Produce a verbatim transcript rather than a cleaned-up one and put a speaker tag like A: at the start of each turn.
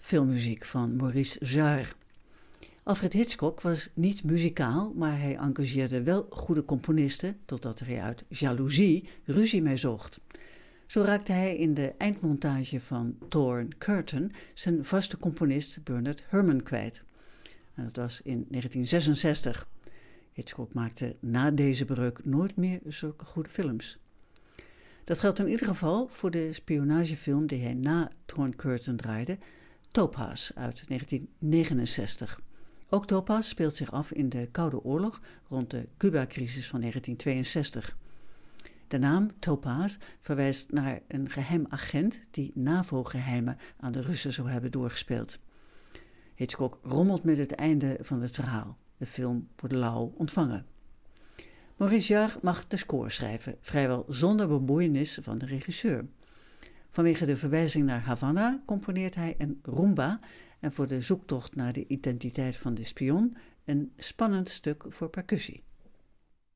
A: filmmuziek van Maurice Jarre. Alfred Hitchcock was niet muzikaal, maar hij engageerde wel goede componisten, totdat hij uit jaloezie ruzie mee zocht. Zo raakte hij in de eindmontage van Torn Curtain zijn vaste componist Bernard Herrmann kwijt. En dat was in negentien zesenzestig. Hitchcock maakte na deze breuk nooit meer zulke goede films. Dat geldt in ieder geval voor de spionagefilm die hij na Torn Curtain draaide, Topaz uit negentien negenenzestig. Ook Topaz speelt zich af in de Koude Oorlog rond de Cuba-crisis van negentien tweeënzestig. De naam Topaz verwijst naar een geheim agent die NAVO-geheimen aan de Russen zou hebben doorgespeeld. Hitchcock rommelt met het einde van het verhaal. De film wordt lauw ontvangen. Maurice Jarre mag de score schrijven, vrijwel zonder bemoeienis van de regisseur. Vanwege de verwijzing naar Havana componeert hij een rumba en voor de zoektocht naar de identiteit van de spion een spannend stuk voor percussie.